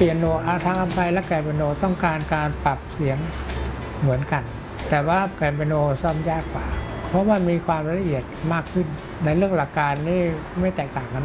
ปียโนทั้งอัมไพร์และแกรนด์เปียโนต้องการการปรับเสียงเหมือนกันแต่ว่าแกรนด์เปียโนซ่อมยากกว่าเพราะมันมีความละเอียดมากขึ้นในเรื่องหลักการนี่ไม่แตกต่างกัน